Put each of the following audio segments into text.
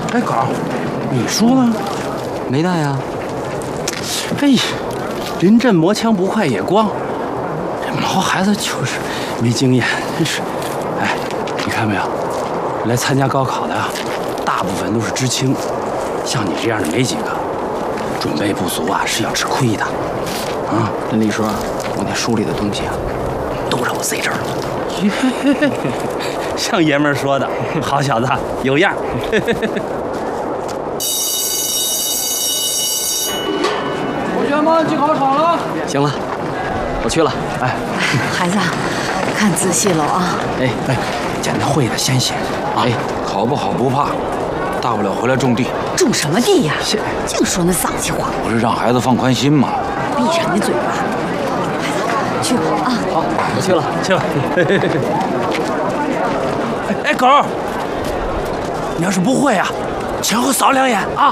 哎，狗，你书呢？ 没带呀。 哎呀，临阵磨枪不快也光，这毛孩子就是没经验，真是。哎，你看没有，来参加高考的啊，大部分都是知青，像你这样的没几个。准备不足啊，是要吃亏的。啊， 那李叔，我那书里的东西啊，都让我塞这儿了。 像爷们儿说的，好小子，有样。 同学们进考场了。 行了，我去了。 哎， 孩子，看仔细了啊！ 哎，捡的会的先写。 哎，考不好不怕，大不了回来种地。 种什么地呀？净说那丧气话。 不是让孩子放宽心吗？ 闭上你嘴巴。孩子，去吧啊！ 好，我去了， 去吧。哎，狗，你要是不会啊，前后扫两眼啊！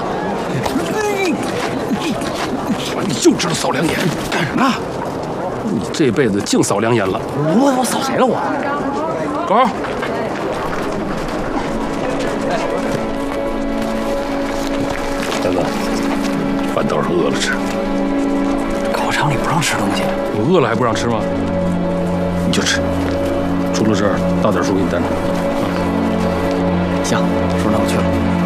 你就知道扫两眼， 干什么？ 你这辈子净扫两眼了。 我扫谁了我？ 狗，呆子，饭倒是饿了吃。 考场里不让吃东西。 我饿了还不让吃吗？你就吃，出了事儿大点叔给你担着。 行，叔，那我去了。